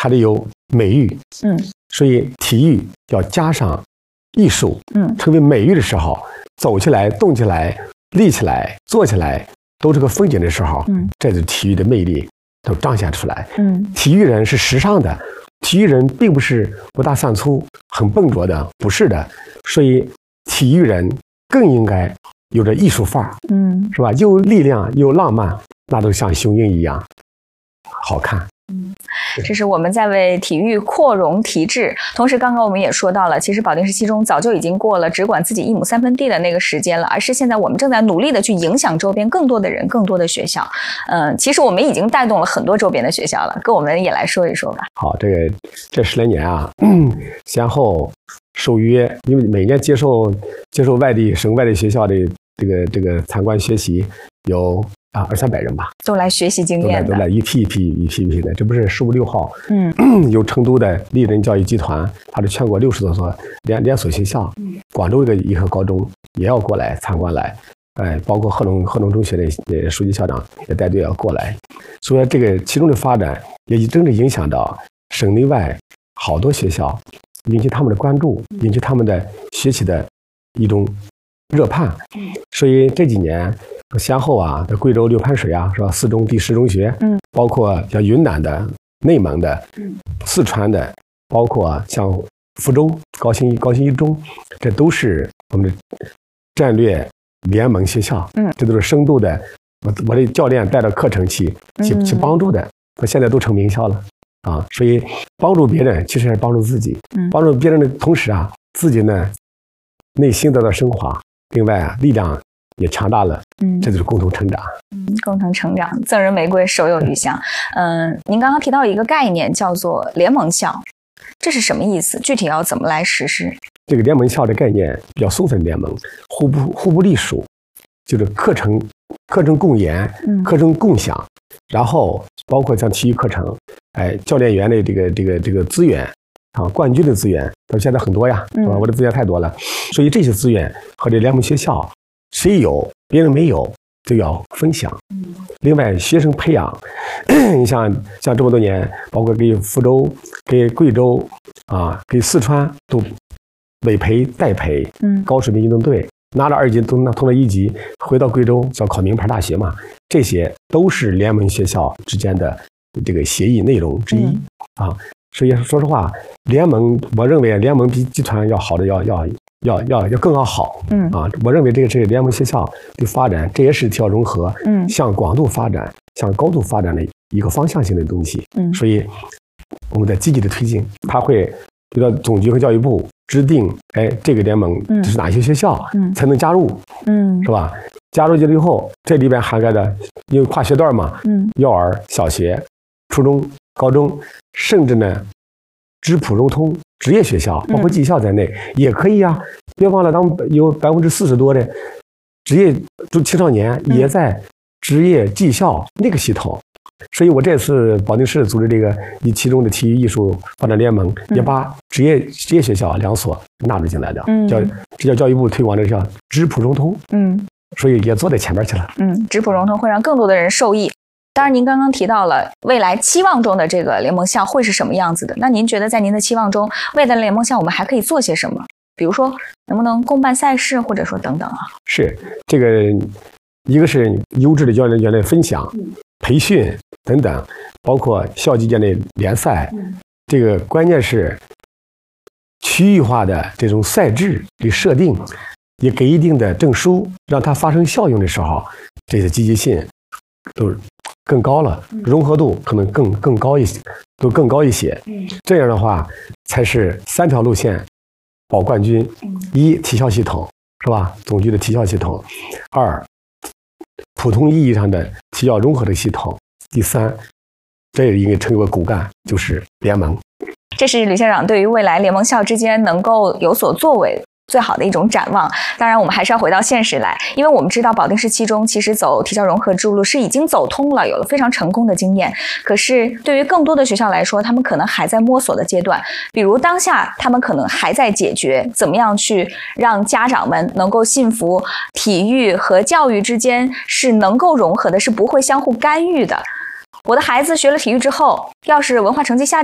还得有美育，所以体育要加上艺术，成为美育的时候，走起来、动起来、立起来、坐起来，都是个风景的时候，这就是体育的魅力都彰显出来。体育人是时尚的，体育人并不是不大算粗、很笨拙的，不是的。所以体育人更应该有着艺术范儿，是吧？又力量又浪漫，那都像雄鹰一样好看。 这是我们在为体育扩容提质。同时刚刚我们也说到了，其实保定市七中早就已经过了只管自己一亩三分地的那个时间了，而是现在我们正在努力的去影响周边更多的人、更多的学校。其实我们已经带动了很多周边的学校了，跟我们也来说一说吧。 好，这10来年啊，先后受约，因为每年接受省外的学校的这个参观学习有200-300人吧， 都来学习经验的， 都来一批的。这不是15、6号，有成都的丽人教育集团，它是全国60多所连锁学校，广州一个高中也要过来参观来，包括贺龙中学的书记校长也带队要过来，所以这个其中的发展也真正影响到省内外好多学校，引起他们的关注，引起他们的学习的一种热盼。所以这几年先后在贵州六盘水是吧，4中第10中学，包括像云南的、内蒙的、四川的，包括像福州高新一中，这都是我们的战略联盟学校，这都是深度的，我的教练带着课程去帮助的，现在都成名校了所以帮助别人其实是帮助自己，帮助别人的同时自己呢内心得到升华，另外力量也强大了，这就是共同成长。 共同成长，赠人玫瑰，手有余香。您刚刚提到一个概念叫做联盟校，这是什么意思？具体要怎么来实施？ 这个联盟校的概念比较松散联盟，互不隶属，就是课程共研，课程共享，然后包括像体育课程，教练员的这个资源冠军的资源，到现在很多呀，我的资源太多了，所以这些资源和这联盟学校，谁有别人没有就要分享。另外学生培养，你像这么多年，包括给福州、给贵州给四川都委培代培，高水平运动队拿了2级通了1级，回到贵州要考名牌大学嘛，这些都是联盟学校之间的这个协议内容之一所以说实话，我认为联盟比集团要好的要更要好，我认为这个是联盟学校的发展，这也是体校融合向广度发展、向高度发展的一个方向性的东西。所以我们在积极的推进，它会比如说总局和教育部制定，这个联盟这是哪些学校才能加入，是吧？加入进去以后，这里边涵盖的因为跨学段嘛，幼儿、小学、初中、高中，甚至呢职普融通职业学校，包括技校在内也可以别忘了，当有40%多的职业青少年也在职业技校那个系统。所以我这次保定市组织这个其中的体育艺术发展联盟，也把职业学校2所纳入进来的，这叫教育部推广的叫职普融通，所以也坐在前面去了。 职普融通会让更多的人受益。当然您刚刚提到了未来期望中的这个联盟校会是什么样子的，那您觉得在您的期望中，未来的联盟校我们还可以做些什么？比如说能不能共办赛事，或者说等等是这个，一个是优质的教练员的分享、培训等等，包括校际间的联赛，这个关键是区域化的这种赛制的设定，也给一定的证书，让它发生效用的时候，这些积极性都更高了，融合度可能更高一些，都更高一些。这样的话，才是3条路线保冠军：一、体校系统，是吧？总局的体校系统；二、普通意义上的体校融合的系统；第三，这也应该成为骨干，就是联盟。 这是吕校长对于未来联盟校之间能够有所作为最好的一种展望。当然我们还是要回到现实来，因为我们知道保定市七中其实走体校融合之路是已经走通了，有了非常成功的经验，可是对于更多的学校来说，他们可能还在摸索的阶段，比如当下他们可能还在解决怎么样去让家长们能够信服体育和教育之间是能够融合的，是不会相互干预的。我的孩子学了体育之后，要是文化成绩下